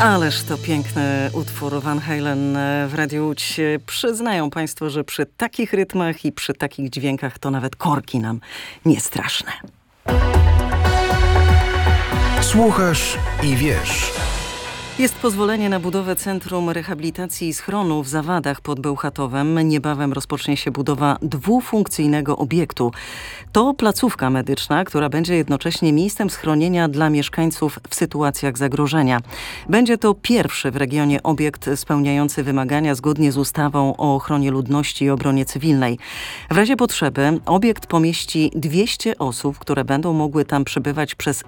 Ależ to piękny utwór Van Halen w Radiu Łódź. Przyznają państwo, że przy takich rytmach i przy takich dźwiękach to nawet korki nam nie straszne. Słuchasz i wiesz. Jest pozwolenie na budowę Centrum Rehabilitacji i Schronu w Zawadach pod Bełchatowem. Niebawem rozpocznie się budowa dwufunkcyjnego obiektu. To placówka medyczna, która będzie jednocześnie miejscem schronienia dla mieszkańców w sytuacjach zagrożenia. Będzie to pierwszy w regionie obiekt spełniający wymagania zgodnie z ustawą o ochronie ludności i obronie cywilnej. W razie potrzeby obiekt pomieści 200 osób, które będą mogły tam przebywać przez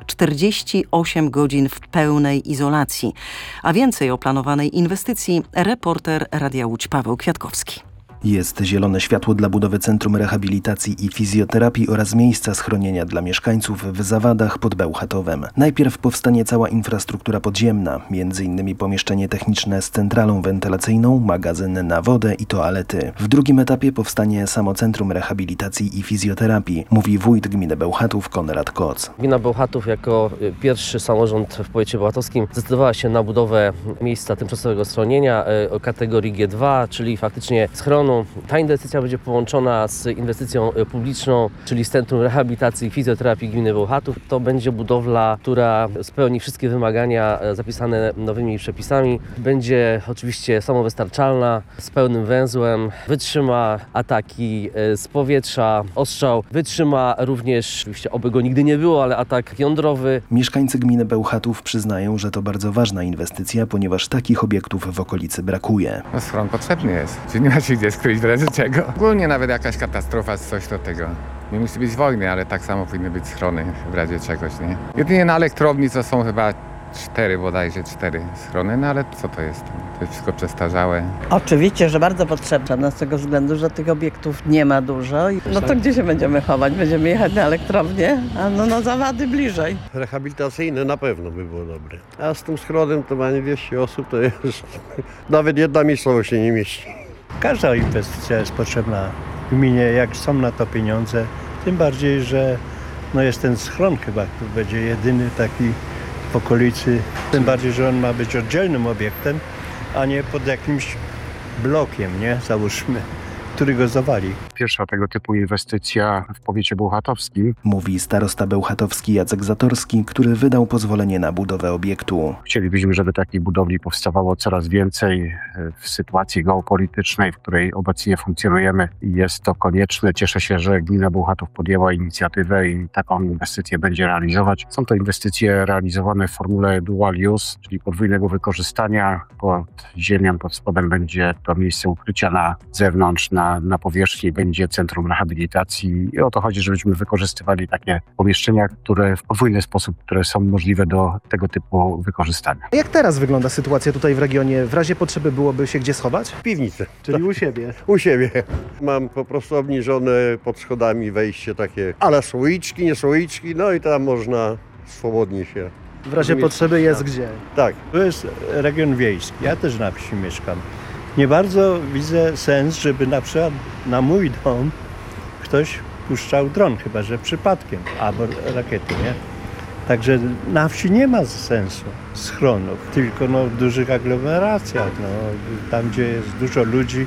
48 godzin w pełnej izolacji. A więcej o planowanej inwestycji reporter Radia Łódź Paweł Kwiatkowski. Jest zielone światło dla budowy Centrum Rehabilitacji i Fizjoterapii oraz miejsca schronienia dla mieszkańców w Zawadach pod Bełchatowem. Najpierw powstanie cała infrastruktura podziemna, m.in. pomieszczenie techniczne z centralą wentylacyjną, magazyn na wodę i toalety. W drugim etapie powstanie samo Centrum Rehabilitacji i Fizjoterapii, mówi wójt gminy Bełchatów Konrad Koc. Gmina Bełchatów jako pierwszy samorząd w powiecie bełchatowskim zdecydowała się na budowę miejsca tymczasowego schronienia o kategorii G2, czyli faktycznie schronu. Ta inwestycja będzie połączona z inwestycją publiczną, czyli z Centrum Rehabilitacji i Fizjoterapii Gminy Bełchatów. To będzie budowla, która spełni wszystkie wymagania zapisane nowymi przepisami. Będzie oczywiście samowystarczalna, z pełnym węzłem, wytrzyma ataki z powietrza, ostrzał, wytrzyma również, oczywiście oby go nigdy nie było, ale atak jądrowy. Mieszkańcy gminy Bełchatów przyznają, że to bardzo ważna inwestycja, ponieważ takich obiektów w okolicy brakuje. Schron potrzebny jest, czyli nie ma się gdzie skryć w razie czego. Ogólnie nawet jakaś katastrofa, coś do tego. Nie musi być wojny, ale tak samo powinny być schrony w razie czegoś, nie? Jedynie na elektrowni to są chyba 4 schrony, no ale co to jest? To jest wszystko przestarzałe. Oczywiście, że bardzo potrzebna z tego względu, że tych obiektów nie ma dużo. No to gdzie się będziemy chować? Będziemy jechać na elektrownię? A no na Zawady bliżej. Rehabilitacyjne na pewno by było dobre. A z tym schronem to ma 200 osób, to jest nawet jedna miejscowość się nie mieści. Każda inwestycja jest potrzebna gminie, jak są na to pieniądze. Tym bardziej, że jest ten schron chyba, który będzie jedyny taki w okolicy. Tym bardziej, że on ma być oddzielnym obiektem, a nie pod jakimś blokiem, nie? Załóżmy, który go zawali. Pierwsza tego typu inwestycja w powiecie bełchatowskim. Mówi starosta bełchatowski Jacek Zatorski, który wydał pozwolenie na budowę obiektu. Chcielibyśmy, żeby takich budowli powstawało coraz więcej w sytuacji geopolitycznej, w której obecnie funkcjonujemy. Jest to konieczne. Cieszę się, że gmina Bełchatów podjęła inicjatywę i taką inwestycję będzie realizować. Są to inwestycje realizowane w formule dual use, czyli podwójnego wykorzystania. Pod ziemią, pod spodem będzie to miejsce ukrycia na zewnątrz, na powierzchni będzie Centrum Rehabilitacji i o to chodzi, żebyśmy wykorzystywali takie pomieszczenia, które w podwójny sposób, które są możliwe do tego typu wykorzystania. Jak teraz wygląda sytuacja tutaj w regionie? W razie potrzeby byłoby się gdzie schować? W piwnicy. Czyli u siebie? U siebie. Mam po prostu obniżone pod schodami wejście takie ale słoiczki, nie słoiczki, no i tam można swobodnie się... W razie potrzeby jest gdzie? Tak. To jest region wiejski. Ja też na wsi mieszkam. Nie bardzo widzę sens, żeby na przykład na mój dom ktoś puszczał dron, chyba że przypadkiem, albo rakiety, nie? Także na wsi nie ma sensu schronów, tylko w dużych aglomeracjach, tam gdzie jest dużo ludzi,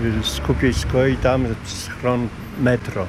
skupisko i tam schron metro.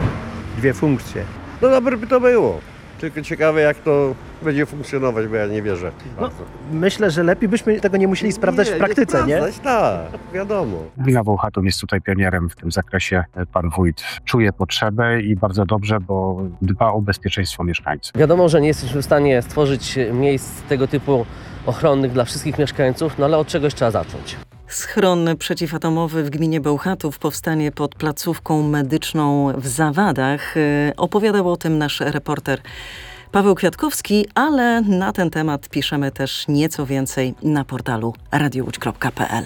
2 funkcje. No dobre by to było. Tylko ciekawe jak to będzie funkcjonować, bo ja nie wierzę bardzo. Myślę, że lepiej byśmy tego nie musieli sprawdzać w praktyce, nie? Tak, wiadomo. Gmina Bełchatów jest tutaj pionierem w tym zakresie. Pan wójt czuje potrzebę i bardzo dobrze, bo dba o bezpieczeństwo mieszkańców. Wiadomo, że nie jesteśmy w stanie stworzyć miejsc tego typu ochronnych dla wszystkich mieszkańców, no ale od czegoś trzeba zacząć. Schron przeciwatomowy w gminie Bełchatów powstanie pod placówką medyczną w Zawadach. Opowiadał o tym nasz reporter Paweł Kwiatkowski, ale na ten temat piszemy też nieco więcej na portalu radiołódź.pl.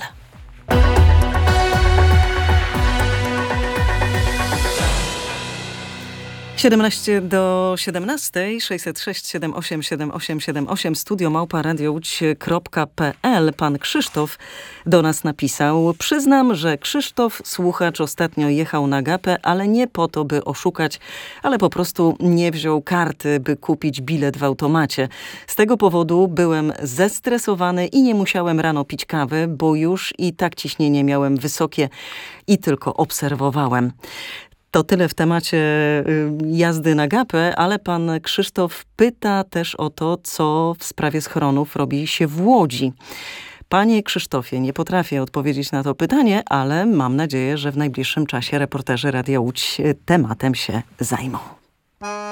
17 do 17, 606 78 78 78, studio@radiołódź.pl. Pan Krzysztof do nas napisał: przyznam, że Krzysztof, słuchacz, ostatnio jechał na gapę, ale nie po to, by oszukać, ale po prostu nie wziął karty, by kupić bilet w automacie. Z tego powodu byłem zestresowany i nie musiałem rano pić kawy, bo już i tak ciśnienie miałem wysokie i tylko obserwowałem. To tyle w temacie jazdy na gapę, ale pan Krzysztof pyta też o to, co w sprawie schronów robi się w Łodzi. Panie Krzysztofie, nie potrafię odpowiedzieć na to pytanie, ale mam nadzieję, że w najbliższym czasie reporterzy Radia Łódź tematem się zajmą.